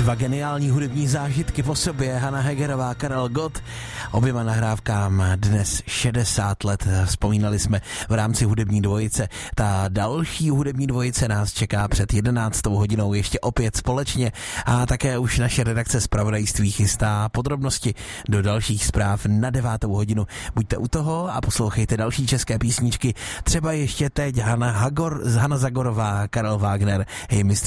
Dva geniální hudební zážitky po sobě, Hana Hegerová, Karel Gott, oběma nahrávkám dnes 60 let. Vzpomínali jsme v rámci hudební dvojice. Ta další hudební dvojice nás čeká před 11. hodinou ještě opět společně a také už naše redakce zpravodajství chystá podrobnosti do dalších zpráv na 9. hodinu. Buďte u toho a poslouchejte další české písničky. Třeba ještě teď Hana Zagorová, Karel Wagner, Hej mistře.